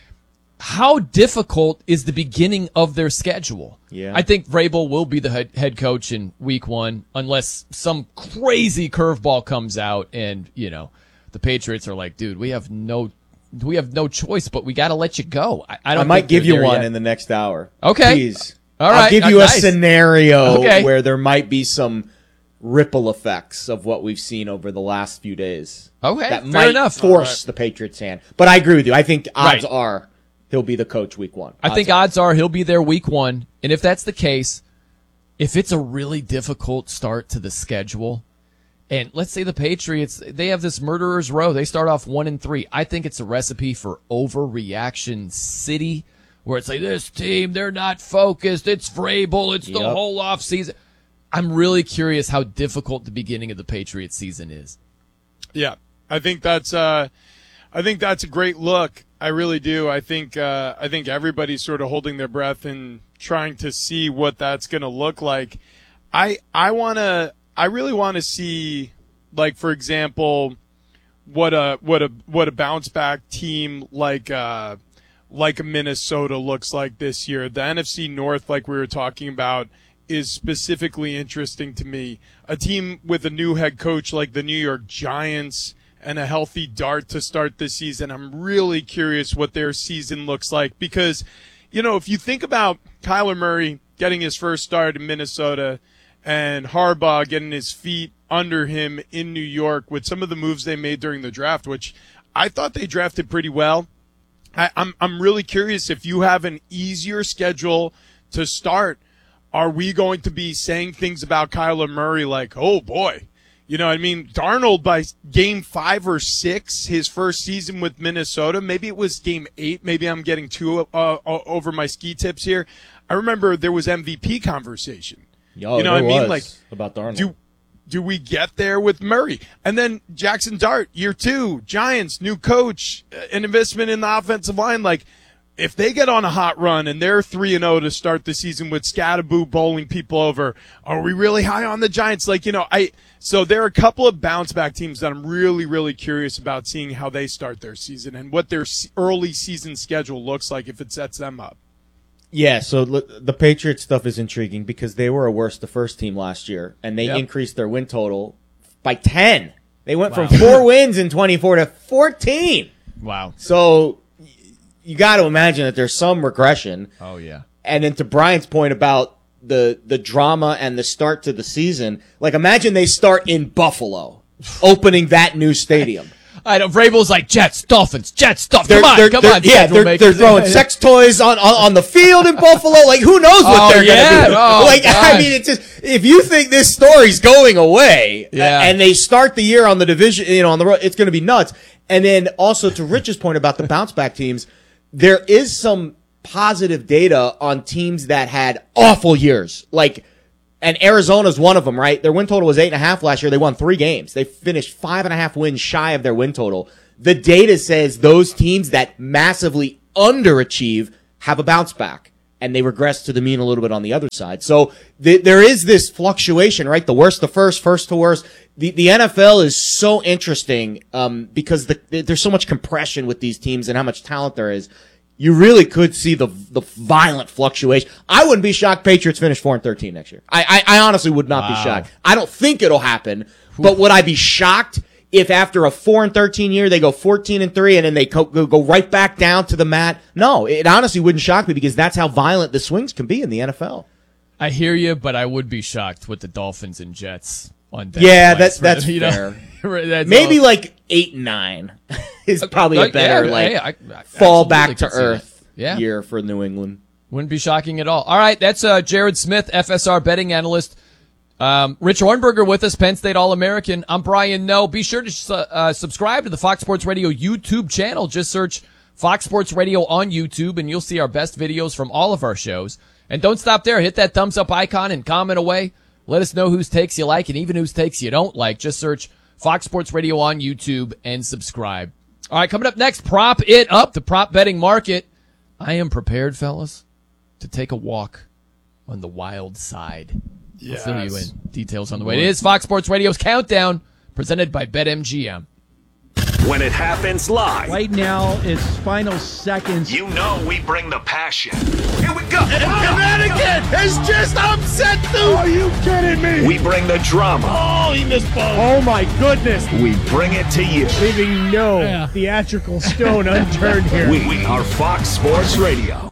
How difficult is the beginning of their schedule?
Yeah.
I think Vrabel will be the head, head coach in week one unless some crazy curveball comes out and, you know, the Patriots are like, dude, we have no we have no choice, but we got to let you go. I, I
I,
don't
might
think
give
they're
you
there
one
yet.
in the next hour.
Okay.
Please.
All right.
I'll give
Uh,
you a
nice.
scenario
Okay.
where there might be some ripple effects of what we've seen over the last few days.
Okay,
That
fair
might
enough.
force the Patriots' hand. But I agree with you. I think odds
Right.
are he'll be the coach week one.
I think
are.
odds are he'll be there week one. And if that's the case, if it's a really difficult start to the schedule, and let's say the Patriots, they have this murderer's row. They start off one and three. I think it's a recipe for overreaction city, where it's like, this team, they're not focused. It's Vrabel. It's the
Yep.
whole off season. I'm really curious how difficult the beginning of the Patriots season is.
Yeah, I think that's uh, I think that's a great look. I really do. I think uh, I think everybody's sort of holding their breath and trying to see what that's going to look like. I I want to I really want to see, like, for example, what a what a what a bounce back team like uh like Minnesota looks like this year. The N F C North, like we were talking about, is specifically interesting to me. A team with a new head coach like the New York Giants and a healthy Dart to start this season. I'm really curious what their season looks like because, you know, if you think about Kyler Murray getting his first start in Minnesota and Harbaugh getting his feet under him in New York with some of the moves they made during the draft, which I thought they drafted pretty well. I, I'm I'm really curious if you have an easier schedule to start. Are we going to be saying things about Kyler Murray like, oh boy, you know what I mean? Darnold by game five or six, his first season with Minnesota, maybe it was game eight. Maybe I'm getting too uh, over my ski tips here. I remember there was M V P conversation.
Oh,
you know what I
there
mean?
was
Like,
about Darnold.
do do we get there with Murray? And then Jackson Dart, year two, Giants, new coach, an investment in the offensive line. Like, if they get on a hot run and they're three and oh to start the season with Scatterboo bowling people over, are we really high on the Giants? Like, you know, I so there are a couple of bounce back teams that I'm really, really curious about seeing how they start their season and what their early season schedule looks like if it sets them up.
Yeah, so l- the Patriots stuff is intriguing because they were a worse the first team last year, and they
Yep.
increased their win total by ten. They went
Wow.
from four wins in twenty-four to fourteen.
Wow.
So y- you got to imagine that there's some regression.
Oh, yeah.
And then to Brian's point about the the drama and the start to the season, like imagine they start in Buffalo, opening that new stadium.
I know Vrabel's like Jets, Dolphins, Jets, Dolphins.
They're,
Come on,
they're,
come
they're,
on.
Yeah, they're, they're throwing sex toys on, on, on the field in Buffalo. Like, who knows what
Oh,
they're
yeah.
going to do?
Oh,
like, I
gosh.
mean, it's just if you think this story's going away,
Yeah.
and they start the year on the division, you know, on the road, it's going to be nuts. And then also to Rich's point about the bounce back teams, there is some positive data on teams that had awful years, like. And Arizona's one of them, right? Their win total was eight and a half last year. They won three games. They finished five and a half wins shy of their win total. The data says those teams that massively underachieve have a bounce back, and they regress to the mean a little bit on the other side. So th- there is this fluctuation, right? The worst to first, first to worst. The the N F L is so interesting um, because the, there's so much compression with these teams and how much talent there is. You really could see the the violent fluctuation. I wouldn't be shocked Patriots finish four and thirteen next year. I I, I honestly would not
Wow.
be shocked. I don't think it'll happen, but would I be shocked if after a four and thirteen year they go fourteen and three and then they co- go go right back down to the mat? No, it honestly wouldn't shock me because that's how violent the swings can be in the N F L.
I hear you, but I would be shocked with the Dolphins and Jets on that.
Yeah,
place,
that's that's
right? You know?
fair.
That's
Maybe
all.
like eight and nine is probably
Uh,
a better
yeah,
like
hey, I- I
fall
absolutely
back to
could see that.
earth
Yeah.
year for New England.
Wouldn't be shocking at all. All right, that's uh, Jared Smith, F S R betting analyst. Um, Rich Hornberger with us, Penn State All-American. I'm Brian Noe. Be sure to uh, subscribe to the Fox Sports Radio YouTube channel. Just search Fox Sports Radio on YouTube, and you'll see our best videos from all of our shows. And don't stop there. Hit that thumbs up icon and comment away. Let us know whose takes you like and even whose takes you don't like. Just search Fox Sports Radio on YouTube and subscribe. All right, coming up next, prop it up, the prop betting market. I am prepared, fellas, to take a walk on the wild side.
Yes.
I'll fill you in. Details on the way. It is Fox Sports Radio's Countdown, presented by BetMGM.
When it happens live,
Right now, it's final seconds.
you know we bring the passion.
Here we go. And Connecticut has just upset the. Are you kidding me?
We bring the drama.
Oh, he missed both.
Oh my goodness!
We bring it to you.
Leaving no theatrical stone unturned here.
We are Fox Sports Radio.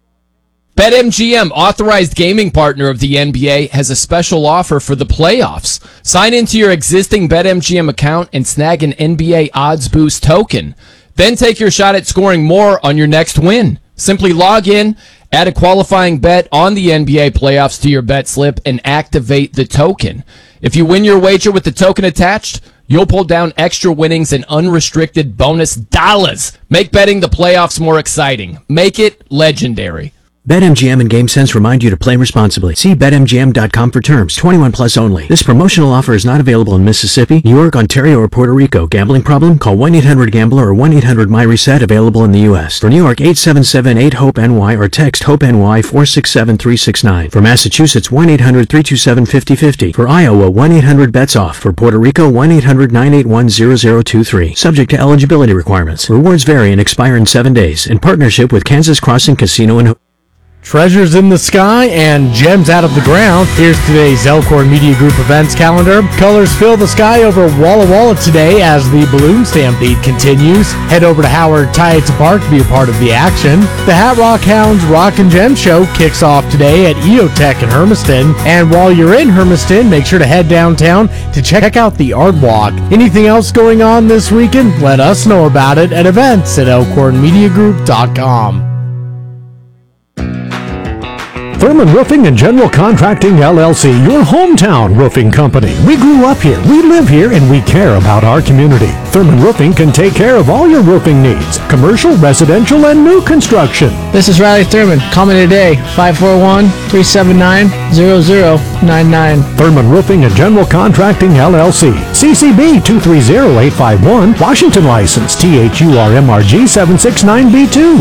BetMGM, authorized gaming partner of the N B A, has a special offer for the playoffs. Sign into your existing BetMGM account and snag an N B A Odds Boost token. Then take your shot at scoring more on your next win. Simply log in, add a qualifying bet on the N B A playoffs to your bet slip, and activate the token. If you win your wager with the token attached, you'll pull down extra winnings and unrestricted bonus dollars. Make betting the playoffs more exciting. Make it legendary.
BetMGM and GameSense remind you to play responsibly. See Bet M G M dot com for terms. twenty-one plus only. This promotional offer is not available in Mississippi, New York, Ontario, or Puerto Rico. Gambling problem? Call one eight hundred gambler or one eight hundred my reset, available in the U S. For New York, eight seven seven eight hope N Y or text HOPE-NY four six seven three six nine. For Massachusetts, one eight hundred three two seven five zero five zero. For Iowa, one eight hundred bets off. For Puerto Rico, one eight hundred nine eight one zero zero two three. Subject to eligibility requirements. Rewards vary and expire in seven days. In partnership with Kansas Crossing Casino and Treasures in the sky and gems out of the ground. Here's today's Elkhorn Media Group events calendar. Colors fill the sky over Walla Walla today as the Balloon Stampede continues. Head over to Howard Tietz Park to be a part of the action. The Hat Rock Hounds Rock and Gem Show kicks off today at E O Tech in Hermiston. And while you're in Hermiston, make sure to head downtown to check out the Art Walk. Anything else going on this weekend? Let us know about it at events at elkhorn media group dot com. Thurman Roofing and General Contracting, L L C, your hometown roofing company. We grew up here, we live here, and we care about our community. Thurman Roofing can take care of all your roofing needs, commercial, residential, and new construction.
This is Riley Thurman. Call me today, five four one, three seven nine, zero zero nine nine.
Thurman Roofing and General Contracting, L L C. C C B two three zero eight five one. Washington license T H U R M R G seven six nine B two.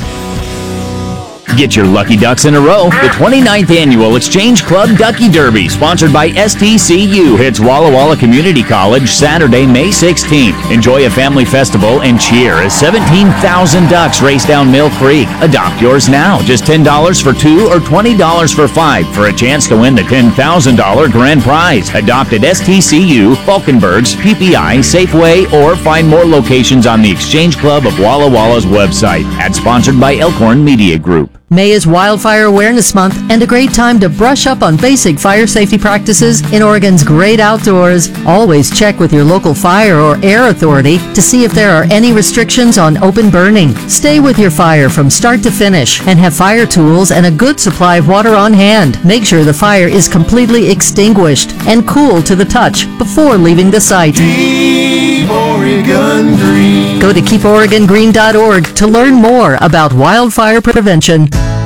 Get your lucky ducks in a row. The twenty-ninth Annual Exchange Club Ducky Derby, sponsored by S T C U, hits Walla Walla Community College Saturday, May sixteenth. Enjoy a family festival and cheer as seventeen thousand ducks race down Mill Creek. Adopt yours now. Just ten dollars for two or twenty dollars for five for a chance to win the ten thousand dollars grand prize. Adopt at S T C U, Falkenbergs, P P I, Safeway, or find more locations on the Exchange Club of Walla Walla's website. Ad sponsored by Elkhorn Media Group.
May is Wildfire Awareness Month and a great time to brush up on basic fire safety practices in Oregon's great outdoors. Always check with your local fire or air authority to see if there are any restrictions on open burning. Stay with your fire from start to finish and have fire tools and a good supply of water on hand. Make sure the fire is completely extinguished and cool to the touch before leaving the site.
Keep Oregon Green.
Go to keep oregon green dot org to learn more about wildfire prevention.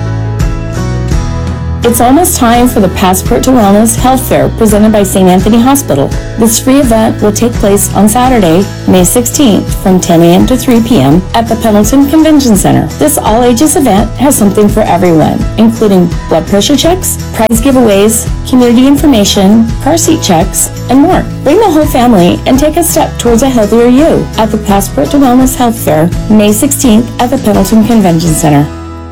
It's almost time for the Passport to Wellness Health Fair presented by Saint Anthony Hospital. This free event will take place on Saturday, May sixteenth from ten a.m. to three p.m. at the Pendleton Convention Center. This all-ages event has something for everyone, including blood pressure checks, prize giveaways, community information, car seat checks, and more. Bring the whole family and take a step towards a healthier you at the Passport to Wellness Health Fair, May sixteenth at the Pendleton Convention Center.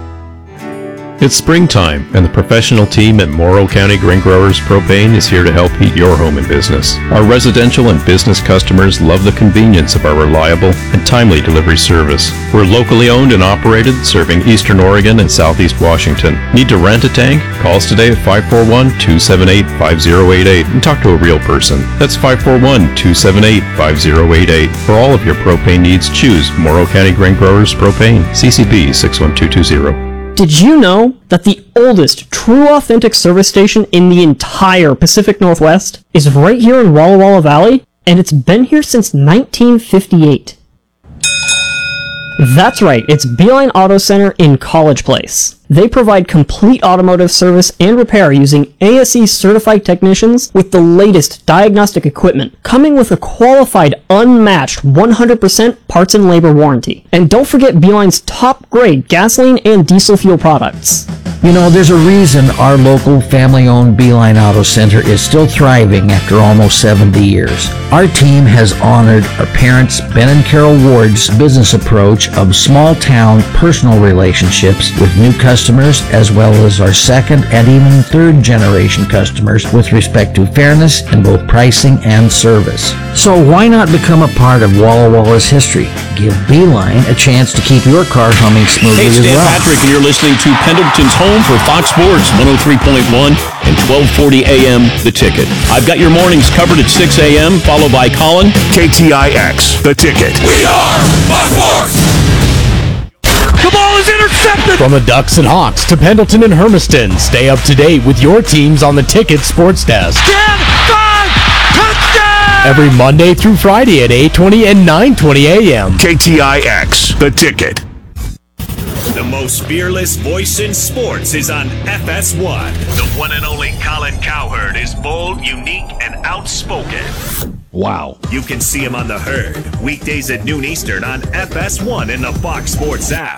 It's springtime, and the professional team at Morrow County Grain Growers Propane is here to help heat your home and business. Our residential and business customers love the convenience of our reliable and timely delivery service. We're locally owned and operated, serving Eastern Oregon and Southeast Washington. Need to rent a tank? Call us today at five four one, two seven eight, five zero eight eight and talk to a real person. That's five four one, two seven eight, five zero eight eight. For all of your propane needs, choose Morrow County Grain Growers Propane, C C B six one two two zero.
Did you know that the oldest true authentic service station in the entire Pacific Northwest is right here in Walla Walla Valley? And it's been here since nineteen fifty-eight. That's right, it's Beeline Auto Center in College Place. They provide complete automotive service and repair using A S E certified technicians with the latest diagnostic equipment, coming with a qualified, unmatched one hundred percent parts and labor warranty. And don't forget Beeline's top grade gasoline and diesel fuel products.
You know, there's a reason our local family-owned Beeline Auto Center is still thriving after almost seventy years. Our team has honored our parents, Ben and Carol Ward's business approach of small-town personal relationships with new customers, as well as our second and even third-generation customers with respect to fairness in both pricing and service. So why not become a part of Walla Walla's history? Give Beeline a chance to keep your car humming smoothly
Hey,
as
Stan
well.
Patrick, and you're listening to Pendleton's home for Fox Sports one oh three point one and twelve forty a.m. The Ticket. I've got your mornings covered at six a.m., followed by Colin.
K T I X, The Ticket.
We are Fox Sports.
The ball is intercepted! From the Ducks and Hawks to Pendleton and Hermiston, stay up to date with your teams on the Ticket Sports Desk. ten, five, touchdown! Every Monday through Friday at eight twenty and nine twenty a.m.
K T I X, The Ticket.
The most fearless voice in sports is on F S one. The one and only Colin Cowherd is bold, unique, and outspoken.
Wow.
You can see him on The Herd, weekdays at noon Eastern on F S one and the Fox Sports app.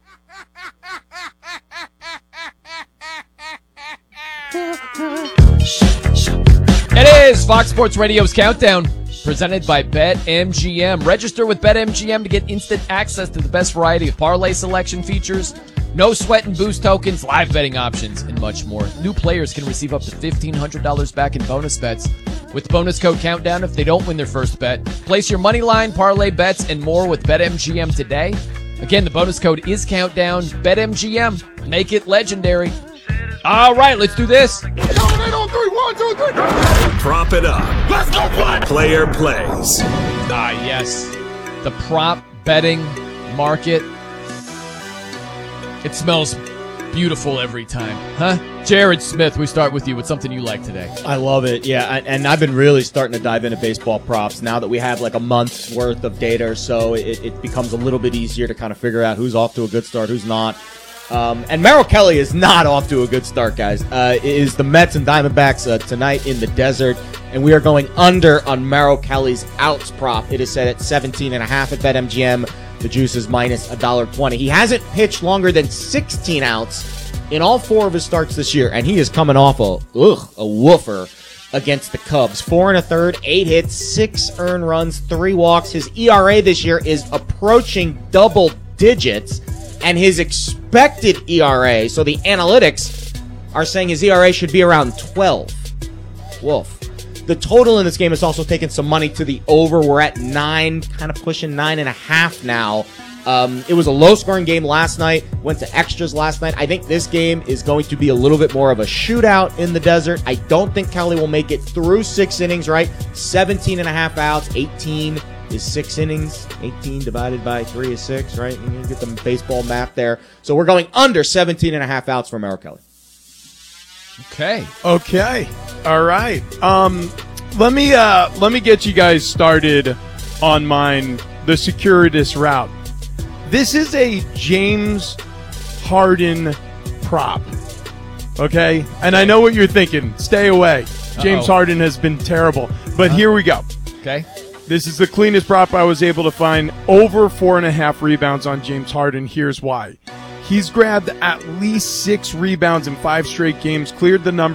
It is Fox Sports Radio's Countdown, presented by BetMGM. Register with BetMGM to get instant access to the best variety of parlay selection features, no sweat and boost tokens, live betting options, and much more. New players can receive up to fifteen hundred dollars back in bonus bets with the bonus code Countdown if they don't win their first bet. Place your money line, parlay bets, and more with BetMGM today. Again, the bonus code is Countdown. BetMGM. Make it legendary. All right, let's do this.
Prop it up. Let's go play. Player plays.
Ah, yes. The prop betting market. It smells beautiful every time. Huh? Jared Smith, we start with you with something you like today.
I love it, yeah, and I've been really starting to dive into baseball props now that we have like a month's worth of data or so. It, it becomes a little bit easier to kind of figure out who's off to a good start, who's not. Um, and Merrill Kelly is not off to a good start, guys. Uh, it is the Mets and Diamondbacks uh, tonight in the desert, and we are going under on Merrill Kelly's outs prop. It is set at seventeen and a half at BetMGM. The juice is minus one dollar twenty. He hasn't pitched longer than sixteen outs in all four of his starts this year, and he is coming off a ugh, a woofer against the Cubs. Four and a third, eight hits, six earned runs, three walks. His E R A this year is approaching double digits. And his expected E R A, so the analytics are saying his E R A should be around twelve. Woof. The total in this game has also taken some money to the over. We're at nine, kind of pushing nine and a half now Um, it was a low-scoring game last night, went to extras last night. I think this game is going to be a little bit more of a shootout in the desert. I don't think Kelly will make it through six innings, right? seventeen and a half outs, eighteen is six innings. eighteen divided by three is six, right? You get the baseball math there. So we're going under seventeen and a half outs from Merrill Kelly.
Okay.
Okay. All right. Um, let me uh, let me get you guys started on mine, the Securitas route. This is a James Harden prop. Okay? And I know what you're thinking. Stay away. James
Uh-oh.
Harden has been terrible. But
Uh-huh.
here we go.
Okay.
This is the cleanest prop I was able to find. Over four and a half rebounds on James Harden. Here's why. He's grabbed at least six rebounds in five straight games, cleared the number